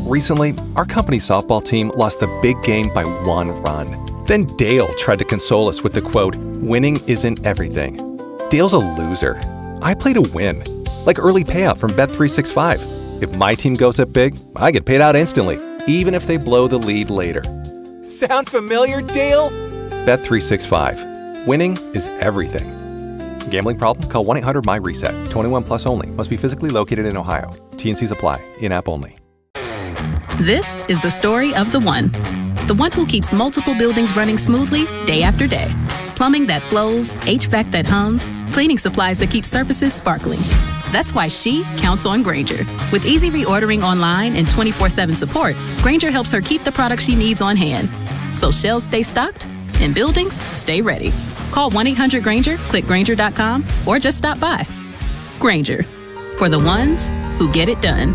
Recently, our company's softball team lost the big game by 1 run. Then Dale tried to console us with the quote, "Winning isn't everything." Dale's a loser. I play to win. Like early payout from Bet365. If my team goes up big, I get paid out instantly, even if they blow the lead later. Sound familiar, Dale? Bet365. Winning is everything. Gambling problem? Call 1-800-MY-RESET. 21 plus only. Must be physically located in Ohio. T&Cs apply. In-app only. This is the story of the one. The one who keeps multiple buildings running smoothly day after day. Plumbing that flows, HVAC that hums, cleaning supplies that keep surfaces sparkling. That's why she counts on Grainger. With easy reordering online and 24/7 support, Grainger helps her keep the products she needs on hand. So shelves stay stocked and buildings stay ready. Call 1-800-GRAINGER, click Grainger.com, or just stop by. Grainger, for the ones who get it done.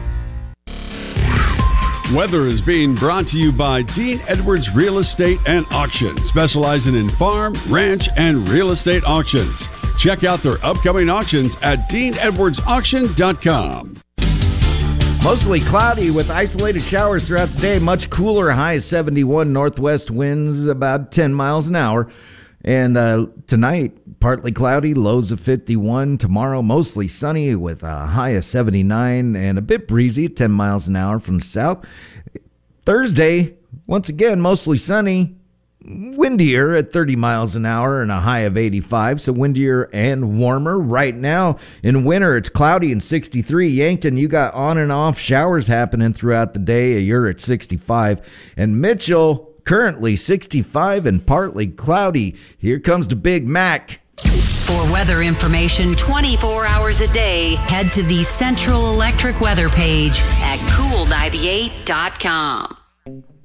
Weather is being brought to you by Dean Edwards Real Estate and Auction, specializing in farm, ranch, and real estate auctions. Check out their upcoming auctions at DeanEdwardsAuction.com. Mostly cloudy with isolated showers throughout the day. Much cooler, high of 71, northwest winds about 10 miles an hour. And tonight, partly cloudy, lows of 51. Tomorrow, mostly sunny with a high of 79 and a bit breezy, 10 miles an hour from the south. Thursday, once again, mostly sunny, windier at 30 miles an hour and a high of 85, so windier and warmer. Right now in winter, it's cloudy and 63. Yankton, you got on and off showers happening throughout the day. You're at 65. And Mitchell, currently 65 and partly cloudy. Here comes the Big Mac. For weather information 24 hours a day, head to the Central Electric weather page at cool98.com.